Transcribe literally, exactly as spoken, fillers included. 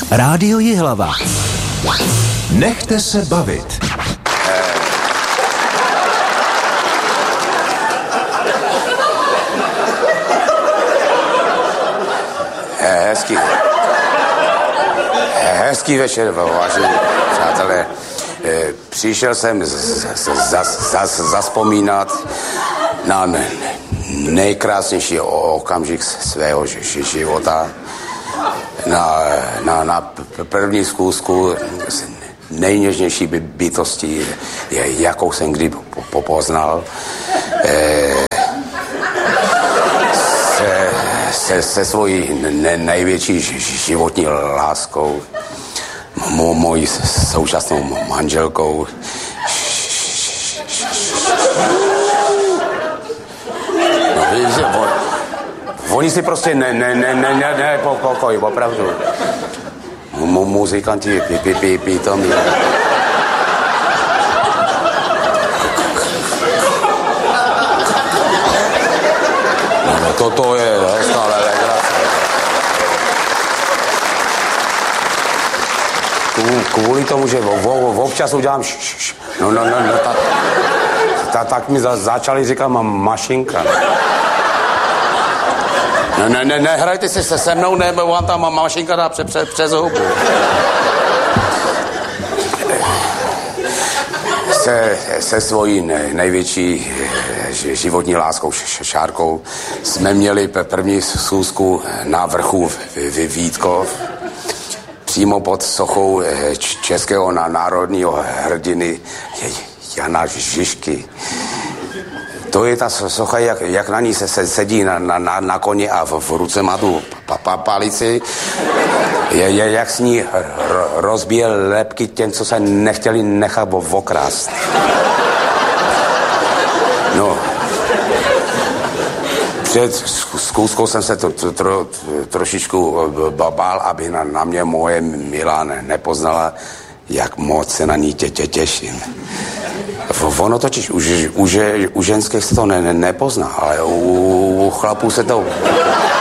Rádio Jihlava. Nechte se bavit. Hezký. Hezký večer, vážení přátelé. Přišel jsem zazpomínat na nejkrásnější okamžik svého života. Na, na, na první schůzku s nejněžnější bytostí, jakou jsem kdy poznal. Se, se, se svojí ne, největší životní láskou, mo, mojí současnou manželkou. No, oni si prostě ne, ne, ne, ne, ne, ne pokoj, opravdu. Mu, muzikanti, pi, pi, pi, pi, to mi. No, to, to je hezká legrace. Kvůli tomu, že občas udělám š, š, no, no, no, no, ta, ta, tak mi za, začali říkat ma, mašinka. Ne, ne, ne, nehrajte si se se mnou, nebo vám tam mašinka dá pře, pře, přes hubu. Se, se svojí nej, největší životní láskou Šárkou jsme měli první schůzku na vrchu Vítkov, přímo pod sochou českého národního hrdiny Jana Žižky. To je ta socha, jak, jak na ní se, se sedí na, na, na koni a v, v ruce má tu pa, pa, palici. Je, je, jak s ní rozbije lepky těm, co se nechtěli nechat okrást. No. Před zkuskou jsem se to, to, to, trošičku bál, aby na, na mě moje milá nepoznala, jak moc se na ní tě, tě těším. Ono totiž u, u, u ženských se to ne, ne, nepozná, ale u, u chlapů se to